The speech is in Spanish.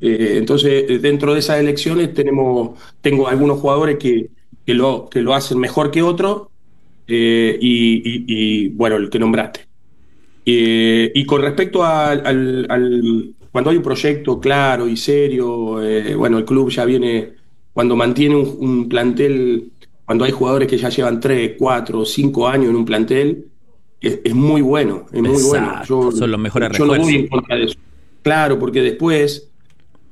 Entonces, dentro de esas elecciones tengo algunos jugadores que lo hacen mejor que otros, bueno, el que nombraste. Y con respecto cuando hay un proyecto claro y serio, bueno, el club ya viene, cuando mantiene un plantel, cuando hay jugadores que ya llevan 3, 4, 5 años en un plantel, es muy bueno, es muy bueno. Exacto, son los mejores Yo no voy refuerzos. en contra de eso. Claro, porque después